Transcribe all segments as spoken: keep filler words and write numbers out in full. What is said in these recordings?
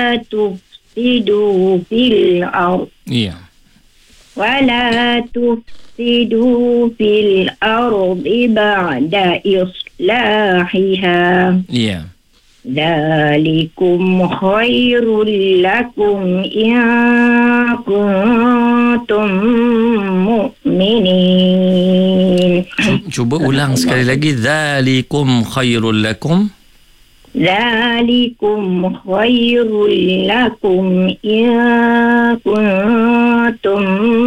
tufsidu fil ard. Ya. Wala tufsidu fil ardi ba'da islahiha. Ya. Dzalikum khairul lakum in kuntum mu'minin. Cuba ulang sekali lagi. Dzalikum khairul lakum. Dzalikum khairul lakum in kuntum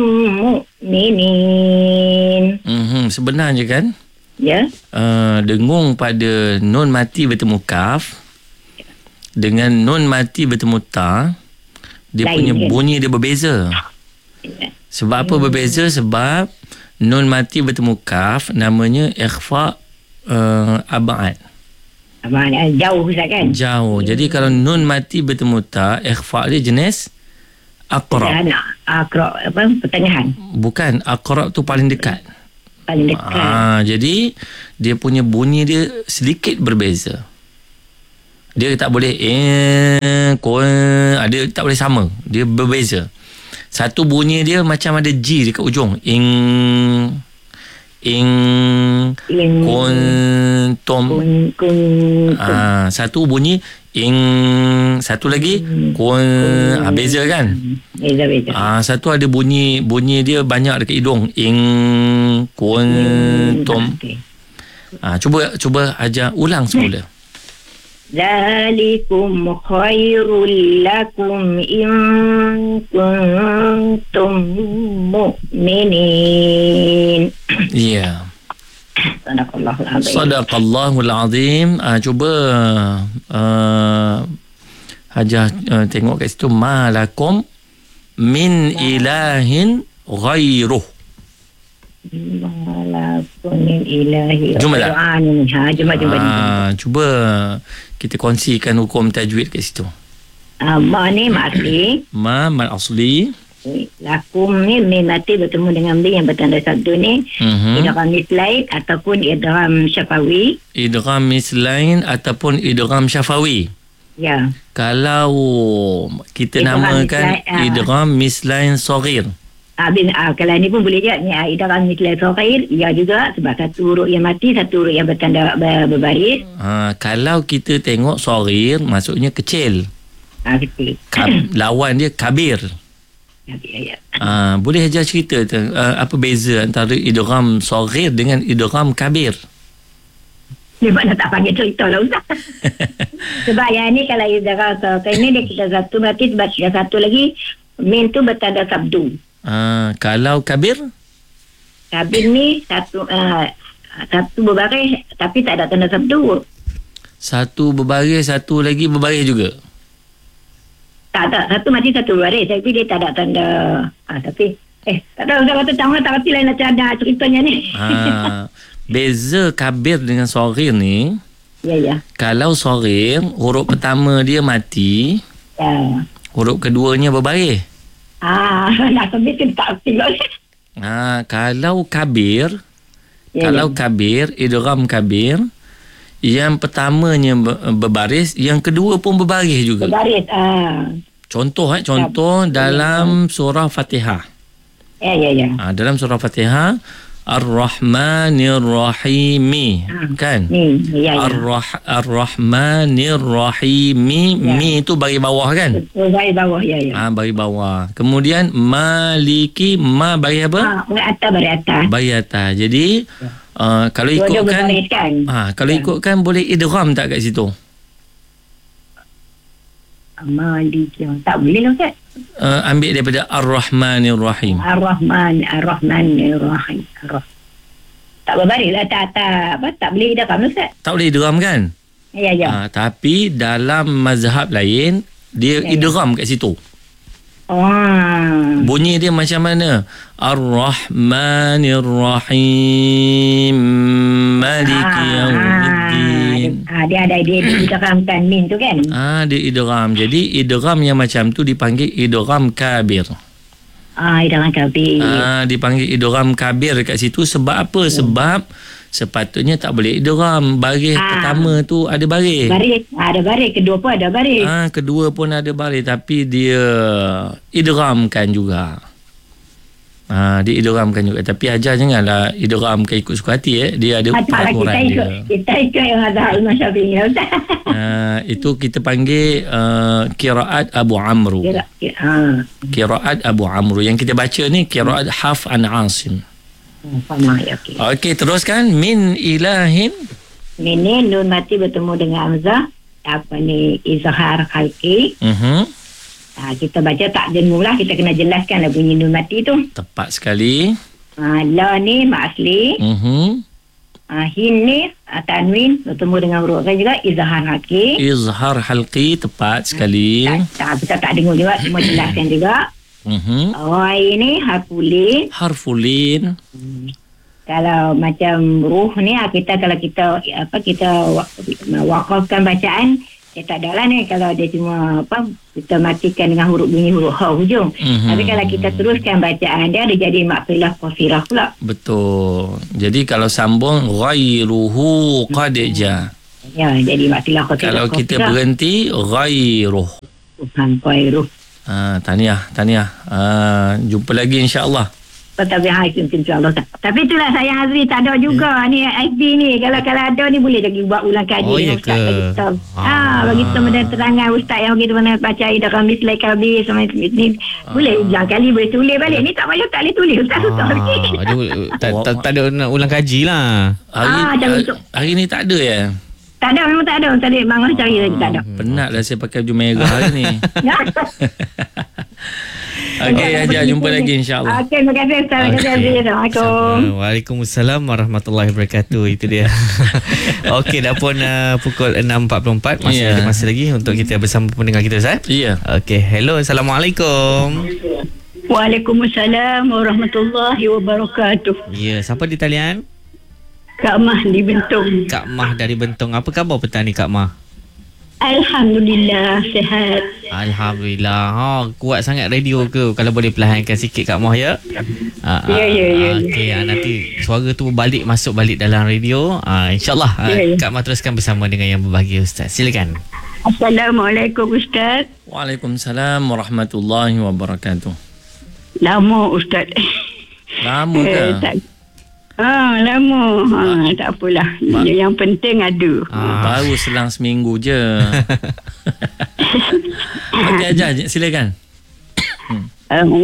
mu'minin. Mm-hmm. Sebenarnya kan, ya, uh, dengung pada nun mati bertemu kaf dengan nun mati bertemu ta, dia lain, punya kan? bunyi dia berbeza. Sebab apa berbeza? Sebab nun mati bertemu kaf namanya ikhfa uh, abad. Mana jauh Ustaz kan? Jauh. Jadi kalau nun mati bertemu ta, ikhfa dia jenis aqrab. Aqrab apa? Pertengahan. Bukan, aqrab tu paling dekat. Paling dekat. Ah, jadi dia punya bunyi dia sedikit berbeza. Dia tak boleh eh ko, dia tak boleh sama. Dia berbeza. Satu bunyi dia macam ada G dekat ujung. Ing ing kun tom. Kun kun. Ah, satu bunyi ing, satu lagi kun. Ah, beza kan? Beza beza. Ah, satu ada bunyi bunyi dia banyak dekat hidung. Ing kun tom. Ah, cuba cuba ajar ulang semula. Dzalikum khairul lakum in kuntum mu'minin. Ya. Sadaqallahul azim. Sadaqallahul azim. Ah, cuba uh, Hajah uh, tengok kat situ, malakum min ilahin ghairuh. Malakum min ilahi. Jom tak? Ha, jom jom. Ah, cuba kita kongsikan hukum tajwid kat situ. Ah, ma ni makli. Ma mal asli. Lakum ni min mati bertemu dengan bi yang bertanda sabdu ni. Mhm. Idgham mislain ataupun idgham syafawi. Idgham mislain ataupun idgham syafawi. Ya. Kalau kita Idgham namakan mislain, ah. idgham mislain saghir. Ah, bin, ah, kalau ni pun boleh je ni ah, idgham mislain saghir, ya juga sebab satu huruf yang mati, satu huruf yang bertanda ber, berbaris. Ha, kalau kita tengok saghir maksudnya kecil. Ah, kecil. Kab, lawan dia kabir. Ya, ya. Ha, boleh ajar cerita uh, apa beza antara idgham saghir dengan idgham kabir? Ni mana tak panggil cerita lah Ustaz. Sebab yang ni kalau idgham saghir ni dia kita satu mati, sebab kita satu lagi min tu bertanda sabdu. Ha, kalau kabir? Kabir ni satu uh, satu berbaris tapi tak ada tanda sabdu. Satu berbaris, satu lagi berbaris juga. Tak tak, satu mati satu berbaris tapi dia tak ada tanda. Ah, tapi eh tak tahu Ustaz kata tahu tak reti lain macam ada ceritanya ni. Ha, beza kabir dengan saghir ni. Ya ya. Kalau saghir huruf pertama dia mati, Ya. huruf keduanya berbaris. Ah, nak sampai tu tak reti. Ha, kalau kabir, Ya, kalau ya. kabir, idgham kabir, yang pertamanya berbaris, yang kedua pun berbaris juga. Berbaris. Ah. Contoh eh, contoh Ya. dalam surah Fatihah. Ya ya ya. Ha, dalam surah Fatihah, Ar-Rahmanir Rahim, Ha. kan? Ni, ya ya. Ar-Rah- Ar-Rahmanir Rahim. Ya. Mi tu bagi bawah kan? Bagi bawah ya ya. Ah, bagi bawah. Kemudian Maliki, ma bagi apa? Ah, bagi atas bagi atas. Bagi atas. Jadi uh, kalau Dua-dua ikutkan berbaris kan? ah, kalau Ya. ikutkan boleh idgham tak kat situ? Malik yang tak boleh lah Ustaz. Uh, ambil daripada Ar-Rahmanir Rahim. Ar-Rahman, Ar-Rahman, Ar-Rahim. Ar-Rah. Tak berbaris lah, tak, tak, apa, tak boleh dah kamu Ustaz. Tak boleh idgham kan? Ya, ya. Ah, tapi dalam mazhab lain dia Ya, ya. idgham kat situ. Oh. Bunyi dia macam mana? Ar-Rahmanir Rahim, Maliki Yaumiddin. Ah, dia ada dia idghamkan min tu kan? Ah, dia idgham. Jadi idgham yang macam tu dipanggil idgham kabir. Ah, idgham kabir. Ah, dipanggil idgham kabir kat situ sebab apa? Sebab sepatutnya tak boleh idgham. Baris Ah. pertama tu ada baris. Baris. Ada baris. Kedua pun ada baris. Ah, kedua pun ada baris tapi dia idghamkan juga. Ah, dia idghamkan juga tapi ajar janganlah idghamkan ikut suka hati eh. Dia ada Macam lah kita peraturan ikut. dia. Kita ikut yang mazhab Imam Syafi'i lah Ustaz. Ah, itu kita panggil uh, qiraat Abu Amru. Kira, kira, ha. Qiraat Abu Amru yang kita baca ni qiraat Hafs an Asim. Hmm, faham ya, okey. Okey, teruskan min ilahin. Ini nun mati bertemu dengan hamzah. Apa ni izhar khalqi. Mhm. Ha, kita baca tak jenu lah. Kita kena jelaskan lah bunyi nun mati tu. Tepat sekali. Ha, la ni mak asli. Mhm. Ha, hin ni ha, tanwin bertemu dengan huruf kan juga izhar khalqi. Izhar halqi tepat sekali. Tak, tak, kita tak dengar juga. Semua jelaskan juga. Mhm. Rai ni harfulin. Harfulin. Kalau macam ruh ni ha, kita kalau kita apa kita wa- wakafkan bacaan dia tak ada lah ni kalau dia cuma apa kita matikan dengan huruf bunyi huruf ha hujung. Mhm. Tapi kalau kita teruskan bacaan dia dia jadi makfilah qasirah pula. Betul. Jadi kalau sambung ghairuhu qad ja. Ya jadi makfilah qasirah. Kalau kita berhenti ghairuh. Tuhan qairuh. Ah, tahniah, tahniah. Ah, jumpa lagi insya-Allah. Tapi ha itu insya-Allah. Tapi itulah saya Hazri tak ada juga Hmm. ni F B ni kalau kalau ada ni boleh lagi buat ulang kaji Oh, dengan ya ustaz ke? bagi tahu. Ah. Ha bagi tahu dan terangan ustaz yang begitu mana baca ida kami selai kalbi sama ni boleh ulang kali boleh tulis balik ni tak payah tak boleh tulis ustaz ustaz lagi. Ah, ada, tak, tak, tak ada nak ulang kaji lah. Hari Ah, macam hari, itu. hari ni tak ada ya. Tak ada memang tak ada tadi bangun cari lagi tak ada. Penatlah saya pakai baju merah hari ni. Okey, Hajar jumpa lagi insya-Allah. Okey, terima kasih ustaz. Terima kasih Hazri. Assalamualaikum. Waalaikumsalam warahmatullahi wabarakatuh. Itu dia. Okey, dah pun uh, pukul enam empat puluh empat. Masih Ya. ada masa lagi untuk kita bersama pendengar kita, Ustaz. Ya. Okey, hello. Assalamualaikum. Waalaikumsalam warahmatullahi wabarakatuh. Ya, siapa di talian? Kak Mah di Bentong. Kak Mah dari Bentong. Apa khabar petang ni, Kak Mah? Alhamdulillah sihat. Alhamdulillah. Ha, kuat sangat radio ke? Kalau boleh perlahankan sikit Kak Mah ya. Ah, Ya, ya, ya. Okey, ah, nanti suara tu balik masuk balik dalam radio. Ah, InsyaAllah ah, Ya, ya. Kak Mah teruskan bersama dengan yang berbahagia, Ustaz. Silakan. Assalamualaikum Ustaz. Waalaikumsalam warahmatullahi wabarakatuh. Lama Ustaz. Lama ke? Eh, tak. Ah, lama. Ha, tak apalah. Ma- Yang penting ada. Ah. Baru selang seminggu je. Okey, Hajar silakan. Um,